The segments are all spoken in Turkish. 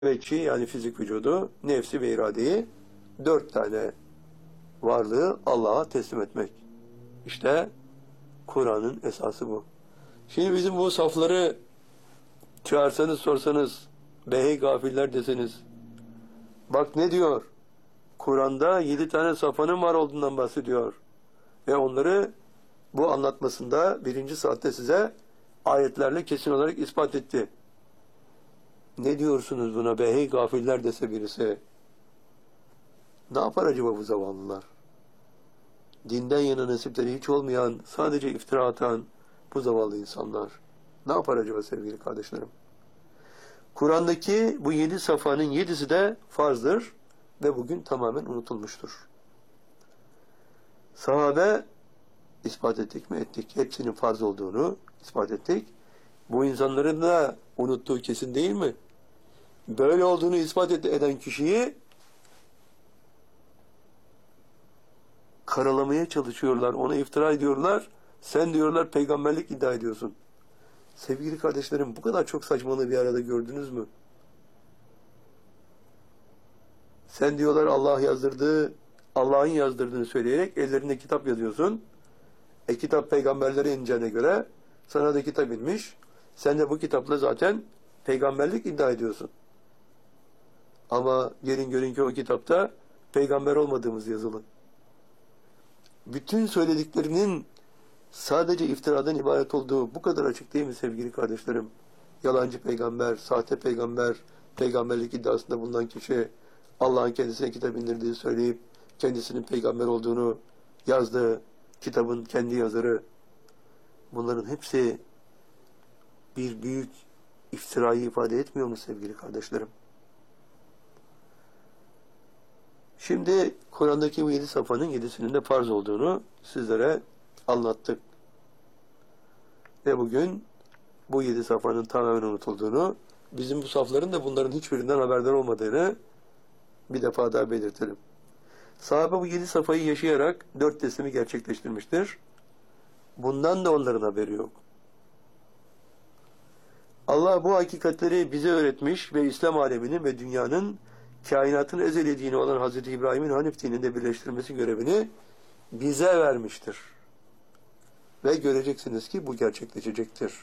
Vecci yani fizik vücudu, nefsi ve iradeyi, 4 tane varlığı Allah'a teslim etmek. İşte Kur'an'ın esası bu. Şimdi bizim bu safları çağırsanız sorsanız, behey gafiller deseniz, bak ne diyor? Kur'an'da 7 tane safhanın var olduğundan bahsediyor. Ve onları bu anlatmasında 1. saatte size ayetlerle kesin olarak ispat etti. Ne diyorsunuz buna behey gafiller dese birisi? Ne yapar acaba bu zavallılar? Dinden yana nasipleri hiç olmayan, sadece iftira atan bu zavallı insanlar. Ne yapar acaba sevgili kardeşlerim? Kur'an'daki bu 7 safhanın 7'si de farzdır ve bugün tamamen unutulmuştur. Sahabe ispat ettik mi? Ettik. Hepsinin farz olduğunu ispat ettik. Bu insanların da unuttuğu kesin değil mi? Böyle olduğunu ispat eden kişiyi karalamaya çalışıyorlar, ona iftira ediyorlar. Sen diyorlar peygamberlik iddia ediyorsun. Sevgili kardeşlerim, bu kadar çok saçmalığı bir arada gördünüz mü? Sen diyorlar Allah yazdırdığı, Allah'ın yazdırdığını söyleyerek ellerinde kitap yazıyorsun. Kitap peygamberlere ineceğine göre sana da kitap inmiş. Sen de bu kitapla zaten peygamberlik iddia ediyorsun. Ama gelin görün ki o kitapta peygamber olmadığımız yazılı. Bütün söylediklerinin sadece iftiradan ibaret olduğu bu kadar açık değil mi sevgili kardeşlerim? Yalancı peygamber, sahte peygamber, peygamberlik iddiasında bulunan kişi Allah'ın kendisine kitap indirdiğini söyleyip kendisinin peygamber olduğunu yazdığı kitabın kendi yazarı. Bunların hepsi bir büyük iftirayı ifade etmiyor mu sevgili kardeşlerim? Şimdi Kur'an'daki bu 7 safhanın 7'sinin de farz olduğunu sizlere anlattık. Ve bugün bu 7 safhanın tamamen unutulduğunu, bizim bu safların da bunların hiçbirinden haberdar olmadığını bir defa daha belirtelim. Sahabe bu 7 safhayı yaşayarak 4 teslimi gerçekleştirmiştir. Bundan da onların haberi yok. Allah bu hakikatleri bize öğretmiş ve İslam aleminin ve dünyanın kainatın ezeli dini olan Hazreti İbrahim'in Hanif dininde birleştirmesi görevini bize vermiştir. Ve göreceksiniz ki bu gerçekleşecektir.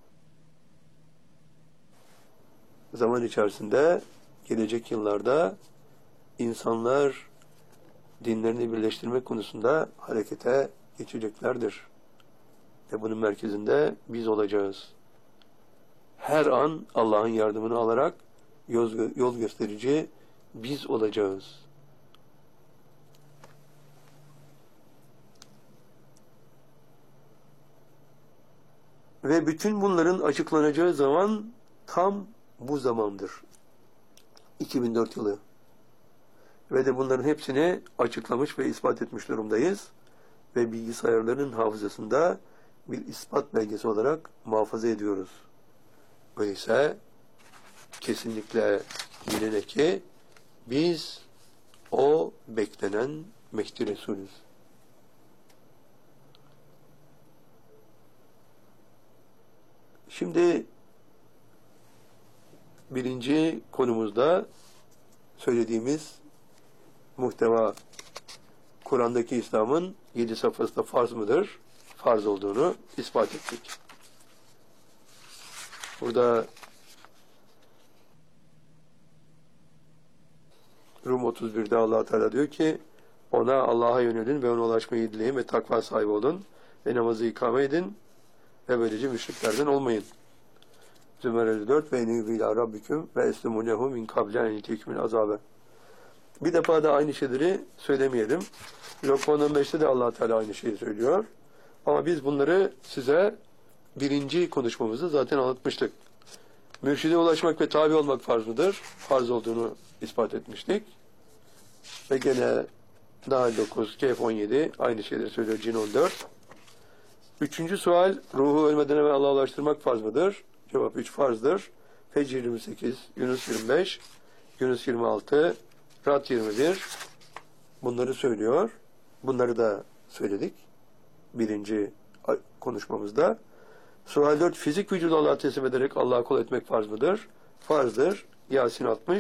Zaman içerisinde, gelecek yıllarda insanlar dinlerini birleştirmek konusunda harekete geçeceklerdir. Ve bunun merkezinde biz olacağız. Her an Allah'ın yardımını alarak yol gösterici biz olacağız. Ve bütün bunların açıklanacağı zaman tam bu zamandır. 2004 yılı. Ve de bunların hepsini açıklamış ve ispat etmiş durumdayız. Ve bilgisayarların hafızasında bir ispat belgesi olarak muhafaza ediyoruz. Öyleyse kesinlikle bilin ki biz o beklenen Mehdi Resulüz. Şimdi birinci konumuzda söylediğimiz muhteva, Kur'an'daki İslam'ın 7 safhası da farz mıdır? Farz olduğunu ispat ettik. Burada Rum 31'de Allah Teala diyor ki ona Allah'a yönelin ve ona ulaşmayı dileyin ve takva sahibi olun ve namazı ikame edin ve böylece müşriklerden olmayın. Zümer 54 ve enîbû ilâ rabbiküm ve eslimû lehu min kable en yetikümül azâbe. Bir defa da aynı şeyleri söylemeyelim. Lokman 15'te de Allah Teala aynı şeyi söylüyor. Ama biz bunları size birinci konuşmamızda zaten anlatmıştık. Mürşide ulaşmak ve tabi olmak farz mıdır? Farz olduğunu ispat etmiştik. Ve gene Nahl 9, Kehf 17 aynı şeyleri söylüyor, Cin 14. Üçüncü sual, ruhu ölmeden evvel Allah'a ulaştırmak farz mıdır? Cevap 3 farzdır. Fecr 28, Yunus 25, Yunus 26, Rad 21 bunları söylüyor. Bunları da söyledik birinci konuşmamızda. Sual 4, fizik vücudu Allah'a teslim ederek Allah'a kul etmek farz mıdır? Farzdır. Yasin 60